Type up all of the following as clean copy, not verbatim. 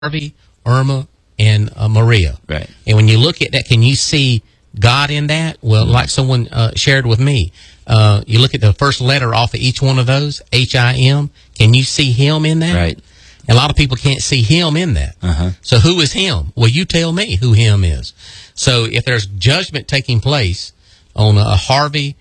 Harvey, Irma, and Maria. Right. And when you look at that, can you see God in that? Well, like someone shared with me, you look at the first letter off of each one of those, H-I-M. Can you see Him in that? Right. And a lot of people can't see Him in that. So who is Him? Well, you tell me who Him is. So if there's judgment taking place on Harvey,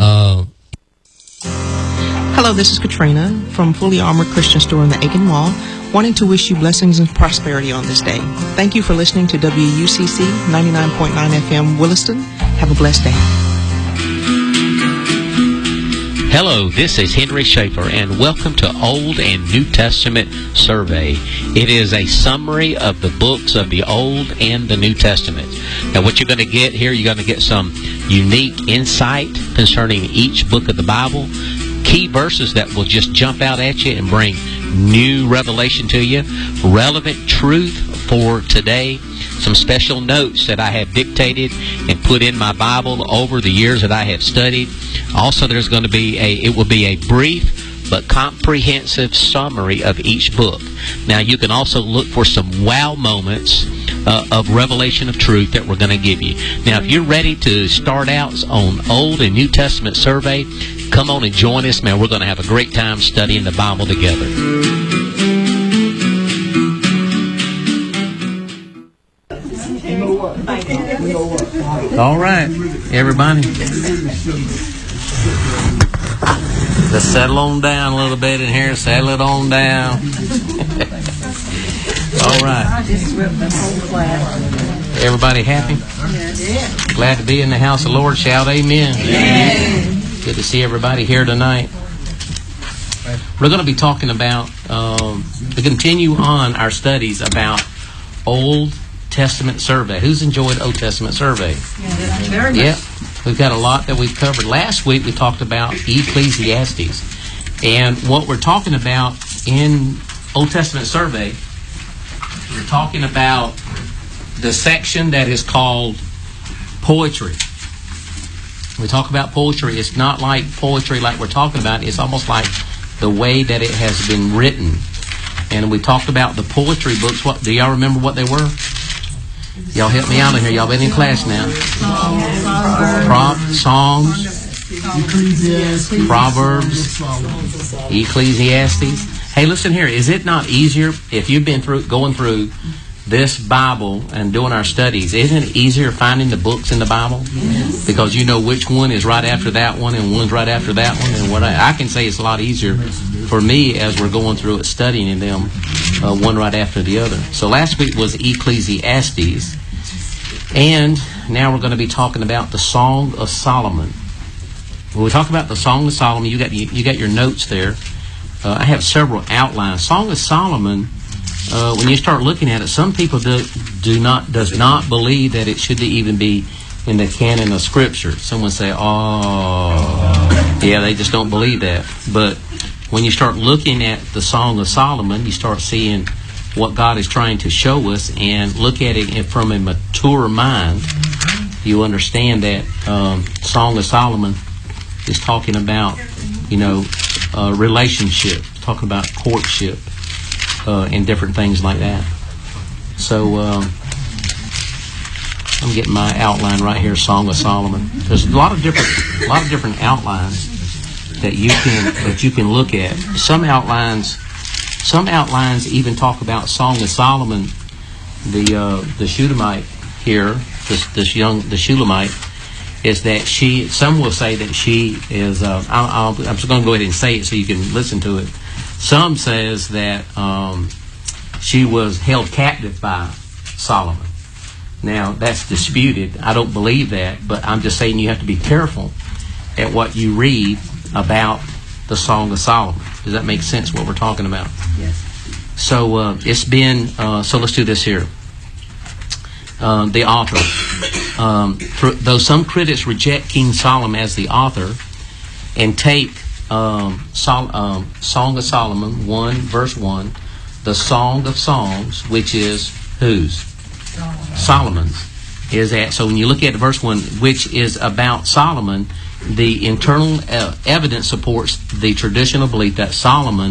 Hello, this is Katrina from Fully Armored Christian Store in the Aiken Mall, wanting to wish you blessings and prosperity on this day. Thank you for listening to WUCC 99.9 FM Williston. Have a blessed day. Hello, this is Henry Schaefer, and welcome to Old and New Testament Survey. It is a summary of the books of the Old and the New Testament. Now, what you're going to get here, you're going to get some unique insight concerning each book of the Bible, key verses that will just jump out at you and bring new revelation to you, relevant truth for today, some special notes that I have dictated and put in my Bible over the years that I have studied. Also, there's going to be it will be a brief but comprehensive summary of each book. Now, you can also look for some wow moments of revelation of truth that we're going to give you. Now, if you're ready to start out on Old and New Testament survey, come on and join us, man. We're going to have a great time studying the Bible together. all right, everybody. Let's settle on down a little bit in here. Settle it on down. All right. Everybody happy? Glad to be in the house of the Lord. Shout amen. Good to see everybody here tonight. We're going to be talking about, to continue on our studies about Old Testament survey. Who's enjoyed Old Testament survey? Very much. Yeah. We've got a lot that we've covered. Last week we talked about Ecclesiastes. And what we're talking about in Old Testament survey, we're talking about the section that is called poetry. We talk about poetry. It's not like poetry like we're talking about. It's almost like the way that it has been written. And we talked about the poetry books. What do y'all remember what they were? Y'all help me out in here. Y'all been in class now. Songs, Proverbs, Ecclesiastes. Hey, listen here. Is it not easier if you've been going through this Bible and doing our studies? Isn't it easier finding the books in the Bible? Yes. Because you know which one is right after that one and one's right after that one. And what I can say it's a lot easier for me as we're going through it, studying them one right after the other. So last week was Ecclesiastes. And now we're going to be talking about the Song of Solomon. When we talk about the Song of Solomon, you got your notes there. I have several outlines. Song of Solomon, when you start looking at it, some people does not believe that it should even be in the canon of Scripture. Someone say, oh, yeah, they just don't believe that. But when you start looking at the Song of Solomon, you start seeing what God is trying to show us, and look at it from a mature mind. You understand that Song of Solomon is talking about, relationship, talking about courtship, and different things like that. So I'm getting my outline right here, Song of Solomon. There's a lot of different outlines that you can look at. Some outlines even talk about Song of Solomon. The Shulamite here, the Shulamite, is that some will say that she is. I'm just going to go ahead and say it so you can listen to it. Some says that she was held captive by Solomon. Now, that's disputed. I don't believe that, but I'm just saying you have to be careful at what you read about the Song of Solomon. Does that make sense, what we're talking about? Yes. So it's been, so let's do this here. The author. Though some critics reject King Solomon as the author and take Song of Solomon 1 verse 1, the Song of Songs, which is whose? Solomon's. Is that, so when you look at verse 1, which is about Solomon, the internal evidence supports the traditional belief that Solomon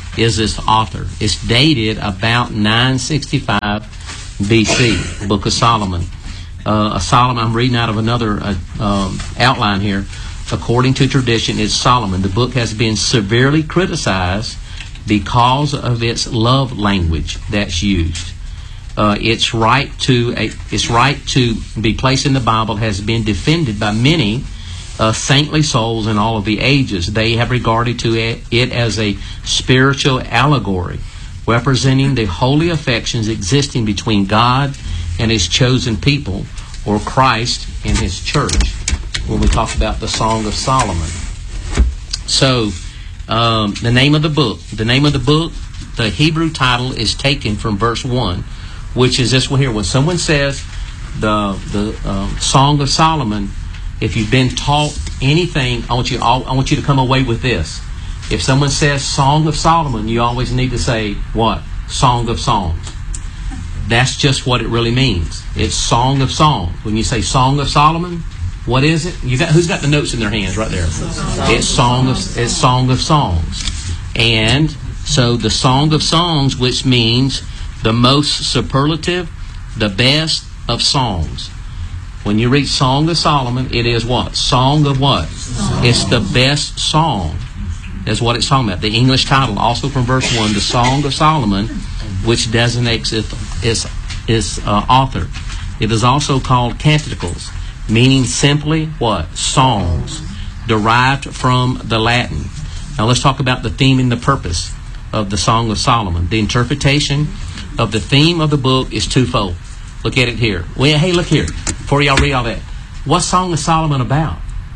is its author. It's dated about 965 BC, the Book of Solomon. Solomon, I'm reading out of another outline here. According to tradition, it's Solomon. The book has been severely criticized because of its love language that's used. Its right to be placed in the Bible has been defended by many saintly souls in all of the ages. They have regarded it as a spiritual allegory, representing the holy affections existing between God and His chosen people, or Christ and His church, when we talk about the Song of Solomon. So, the name of the book, the Hebrew title is taken from verse 1, which is this one here. When someone says the Song of Solomon, if you've been taught anything, I want you to come away with this. If someone says Song of Solomon, you always need to say what? Song of Songs. That's just what it really means. It's Song of Songs. When you say Song of Solomon, what is it? Who's got the notes in their hands right there? It's Song of Songs. And so the Song of Songs, which means the most superlative, the best of songs. When you read Song of Solomon, it is what? Song of what? It's the best song. That's what it's talking about. The English title, also from verse 1, the Song of Solomon, which designates its author. It is also called canticles, meaning simply what? Songs, derived from the Latin. Now let's talk about the theme and the purpose of the Song of Solomon. The interpretation of the theme of the book is twofold. Look at it here. Well, hey, look here. Before y'all read all that, what's Song of Solomon about?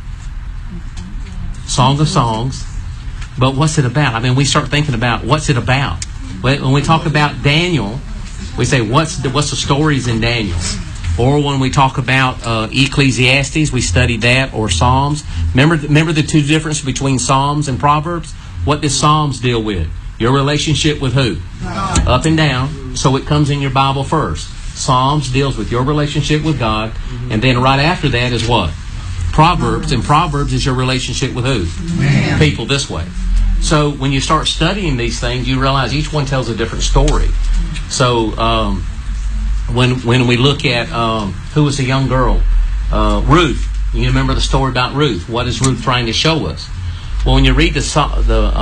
Song of Songs. But what's it about? I mean, we start thinking about what's it about. When we talk about Daniel, we say what's the stories in Daniel. Or when we talk about Ecclesiastes, we study that, or Psalms. Remember the two differences between Psalms and Proverbs? What does Psalms deal with? Your relationship with who? God. Up and down. So it comes in your Bible first. Psalms deals with your relationship with God, and then right after that is what? Proverbs, and Proverbs is your relationship with who? Man. People this way. So when you start studying these things, you realize each one tells a different story. So when we look at who was the young girl, Ruth. You remember the story about Ruth. What is Ruth trying to show us? Well, when you read the Song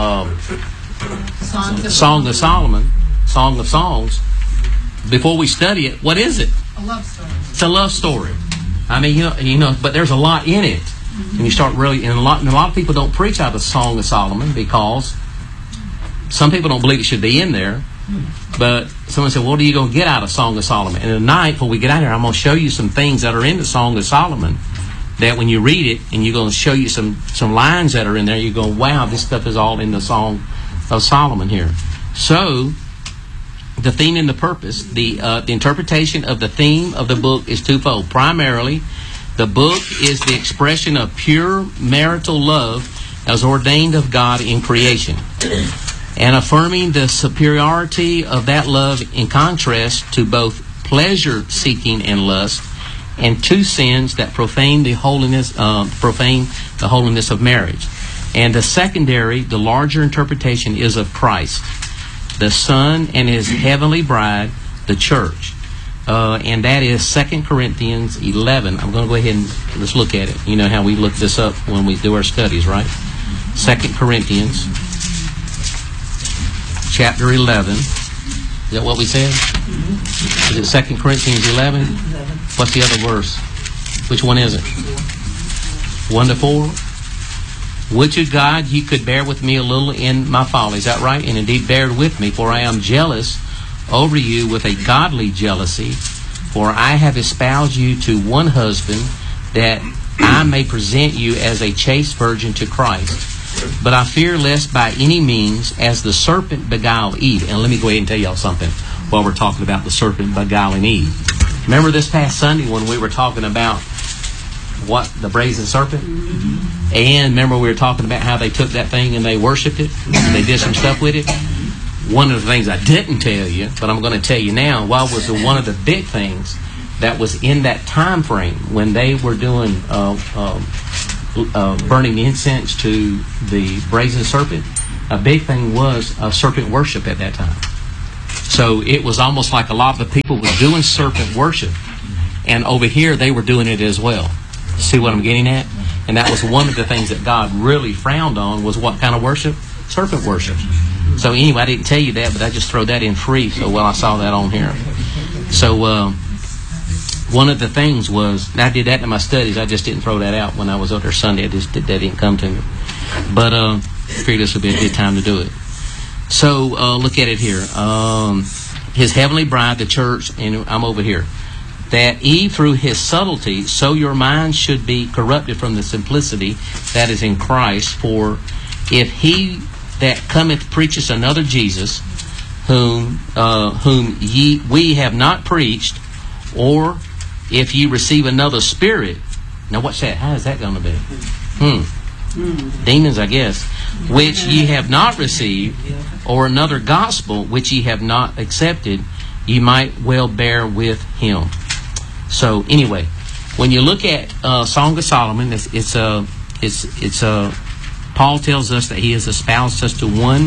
of Solomon, Song of Songs, before we study it, what is it? A love story. It's a love story. I mean, you know, but there's a lot in it. And you start really, and a lot of people don't preach out of the Song of Solomon because some people don't believe it should be in there. But someone said, what are you going to get out of Song of Solomon? And tonight, before we get out here, I'm going to show you some things that are in the Song of Solomon that when you read it, and you're going to show you some lines that are in there, you go, wow, this stuff is all in the Song of Solomon here. So, the theme and the purpose, the interpretation of the theme of the book is twofold. Primarily, the book is the expression of pure marital love as ordained of God in creation, and affirming the superiority of that love in contrast to both pleasure-seeking and lust, and two sins that profane the holiness of marriage. And the larger interpretation is of Christ, the Son, and His heavenly bride, the church. And that is 2 Corinthians 11. I'm going to go ahead and let's look at it. You know how we look this up when we do our studies, right? 2 Corinthians chapter 11. Is that what we said? Is it 2 Corinthians 11? What's the other verse? Which one is it? 1 to 4? Would to God ye could bear with me a little in my folly. Is that right? And indeed bear with me, for I am jealous over you with a godly jealousy, for I have espoused you to one husband, that I may present you as a chaste virgin to Christ. But I fear lest by any means, as the serpent beguiled Eve. And let me go ahead and tell y'all something while we're talking about the serpent beguiling Eve. Remember this past Sunday when we were talking about what? The brazen serpent? And remember we were talking about how they took that thing and they worshipped it? They did some stuff with it? One of the things I didn't tell you, but I'm going to tell you now, what was one of the big things that was in that time frame when they were doing burning incense to the brazen serpent? a big thing was serpent worship at that time. So it was almost like a lot of the people were doing serpent worship, and over here they were doing it as well. See what I'm getting at? And that was one of the things that God really frowned on, was what kind of worship? Serpent worship. So anyway, I didn't tell you that, but I just throw that in free. So I saw that on here. So one of the things was, I did that in my studies. I just didn't throw that out when I was out there Sunday. That didn't come to me. But I figured this would be a good time to do it. So look at it here. His heavenly bride, the church, and I'm over here. That Eve, through his subtlety, so your mind should be corrupted from the simplicity that is in Christ. For if he that cometh preacheth another Jesus, whom we have not preached, or if ye receive another spirit. Now what's that? How is that going to be? Demons, I guess. Which ye have not received, or another gospel which ye have not accepted, ye might well bear with him. So anyway, when you look at Song of Solomon, Paul tells us that he has espoused us to one.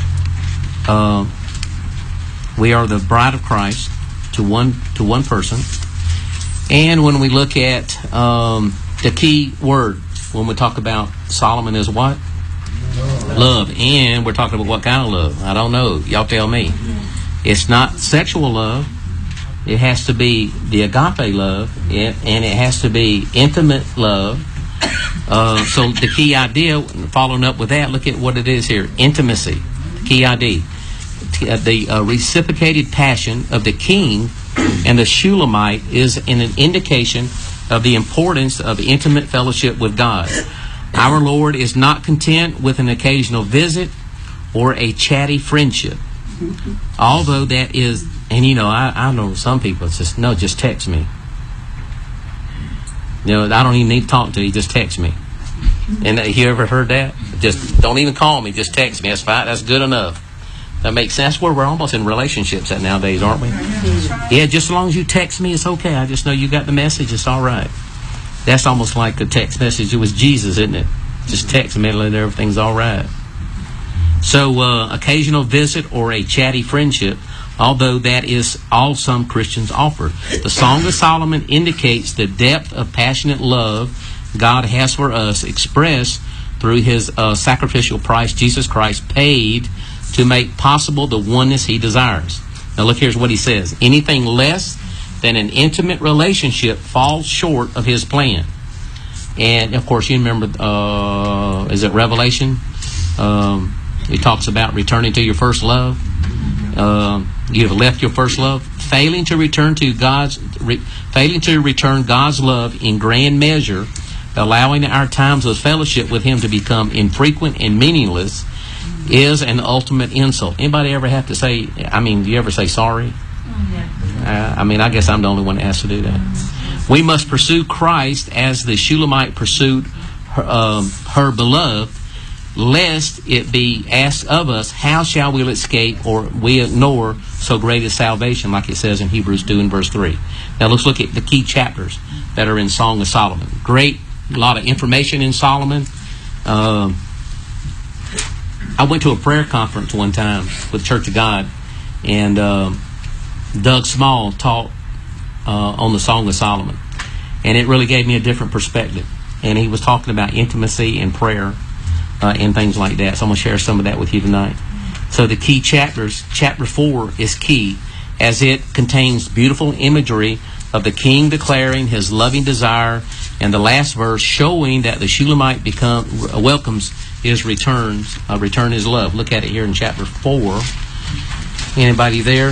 We are the bride of Christ to one person. And when we look at the key word when we talk about Solomon is what? Love. And we're talking about what kind of love? I don't know. Y'all tell me. It's not sexual love. It has to be the agape love, and it has to be intimate love. So the key idea, following up with that, look at what it is here. Intimacy. Key idea. The reciprocated passion of the king and the Shulamite is an indication of the importance of intimate fellowship with God. Our Lord is not content with an occasional visit or a chatty friendship. Although that is, and I know some people, it's just, no, just text me. I don't even need to talk to you, just text me. And you ever heard that? Just don't even call me, just text me. That's fine, that's good enough. That makes sense. That's where we're almost in relationships at nowadays, aren't we? Yeah, just as long as you text me, it's okay. I just know you got the message, it's all right. That's almost like a text message. It was Jesus, isn't it? Just text me and everything's all right. So, occasional visit or a chatty friendship, although that is all some Christians offer. The Song of Solomon indicates the depth of passionate love God has for us, expressed through his sacrificial price, Jesus Christ, paid to make possible the oneness he desires. Now look, here's what he says. Anything less than an intimate relationship falls short of his plan. And of course, you remember, is it Revelation? It talks about returning to your first love. You have left your first love. Failing to return God's love in grand measure, allowing our times of fellowship with him to become infrequent and meaningless, is an ultimate insult. Anybody ever have to say, do you ever say sorry? I guess I'm the only one that has to do that. We must pursue Christ as the Shulamite pursued her beloved, lest it be asked of us, how shall we escape or we ignore so great a salvation, like it says in Hebrews 2 and verse 3. Now let's look at the key chapters that are in Song of Solomon. Great, a lot of information in Solomon. I went to a prayer conference one time with Church of God, and Doug Small taught on the Song of Solomon, and it really gave me a different perspective. And he was talking about intimacy and prayer and things like that. So I'm going to share some of that with you tonight. So the key chapters, chapter 4 is key, as it contains beautiful imagery of the king declaring his loving desire, and the last verse showing that the Shulamite welcomes his return his love. Look at it here in chapter 4. Anybody there?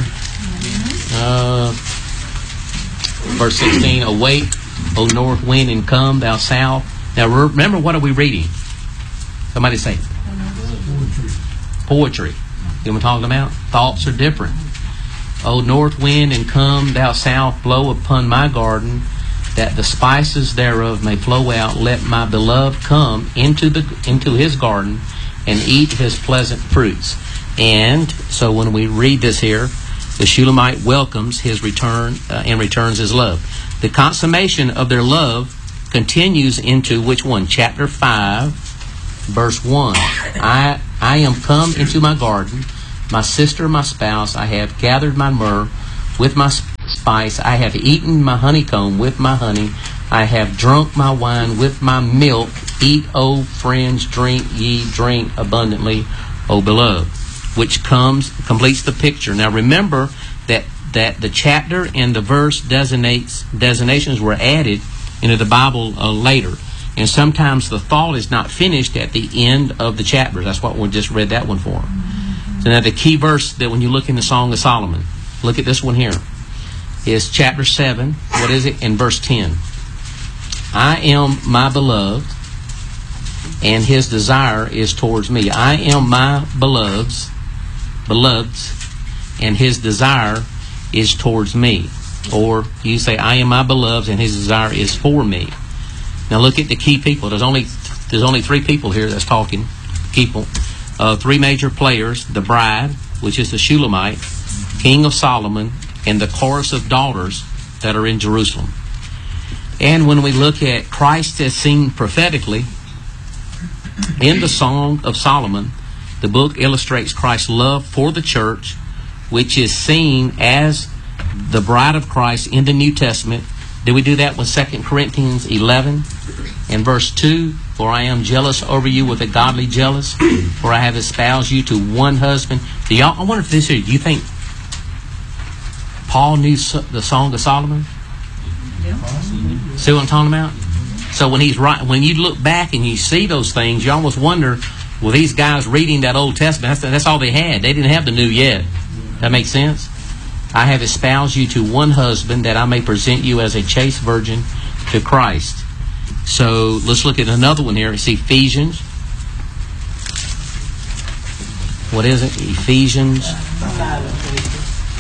Verse 16, awake, O north wind, and come, thou south. Now remember, what are we reading? Somebody say. Poetry. You know what I'm talking about? Thoughts are different. O north wind, and come, thou south, blow upon my garden, that the spices thereof may flow out. Let my beloved come into his garden and eat his pleasant fruits. And so when we read this here, the Shulamite welcomes his return and returns his love. The consummation of their love continues into which one? Chapter 5, verse 1. I am come into my garden, my sister, my spouse. I have gathered my myrrh with my spice. I have eaten my honeycomb with my honey. I have drunk my wine with my milk. Eat, O friends, drink ye, drink abundantly, O beloved. Which completes the picture. Now remember that the chapter and the verse designations were added into the Bible later. And sometimes the thought is not finished at the end of the chapter. That's what we just read that one for. So now the key verse that when you look in the Song of Solomon, look at this one here, is chapter 7. What is it? In verse 10. I am my beloved, and his desire is towards me. I am my beloved's, and his desire is towards me. Or you say, I am my beloved, and his desire is for me. Now look at the key people. There's only 3 people here that's talking. People. 3 major players: the bride, which is the Shulamite, King of Solomon, and the chorus of daughters that are in Jerusalem. And when we look at Christ as seen prophetically in the Song of Solomon, the book illustrates Christ's love for the church, which is seen as the bride of Christ in the New Testament. Did we do that with 2 Corinthians 11 and verse 2? For I am jealous over you with a godly jealous, for I have espoused you to one husband. I wonder if this is, do you think Paul knew the Song of Solomon? Yeah. See what I'm talking about? So when you look back and you see those things, you almost wonder, well, these guys reading that Old Testament, that's all they had. They didn't have the New yet. That makes sense? I have espoused you to one husband, that I may present you as a chaste virgin to Christ. So let's look at another one here. It's Ephesians. What is it? Ephesians